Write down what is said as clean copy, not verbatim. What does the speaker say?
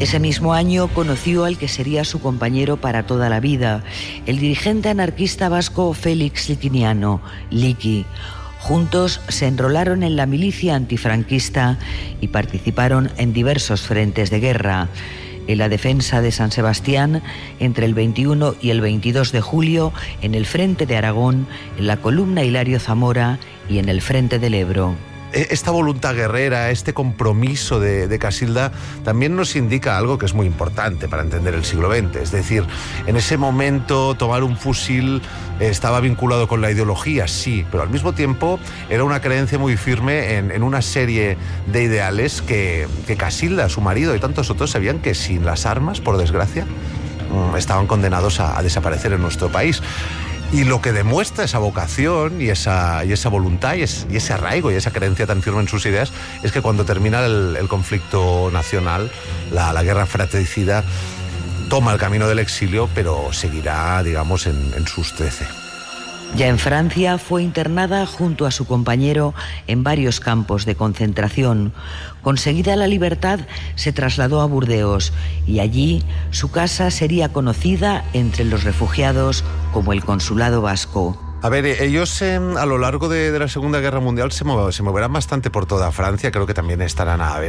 Ese mismo año conoció al que sería su compañero para toda la vida, el dirigente anarquista vasco Félix Liquiniano, Liqui. Juntos se enrolaron en la milicia antifranquista y participaron en diversos frentes de guerra. En la defensa de San Sebastián, entre el 21 y el 22 de julio, en el frente de Aragón, en la columna Hilario Zamora y en el frente del Ebro. Esta voluntad guerrera, este compromiso de Casilda también nos indica algo que es muy importante para entender el siglo XX. Es decir, en ese momento tomar un fusil estaba vinculado con la ideología, sí, pero al mismo tiempo era una creencia muy firme en una serie de ideales que Casilda, su marido y tantos otros sabían que sin las armas, por desgracia, estaban condenados a desaparecer en nuestro país. Y lo que demuestra esa vocación y esa voluntad y ese arraigo y esa creencia tan firme en sus ideas es que cuando termina el conflicto nacional, la guerra fratricida, toma el camino del exilio, pero seguirá, digamos, en sus 13. Ya en Francia fue internada junto a su compañero en varios campos de concentración. Conseguida la libertad, se trasladó a Burdeos y allí su casa sería conocida entre los refugiados como el Consulado Vasco. A ver, ellos a lo largo de la Segunda Guerra Mundial se moverán bastante por toda Francia. Creo que también estarán a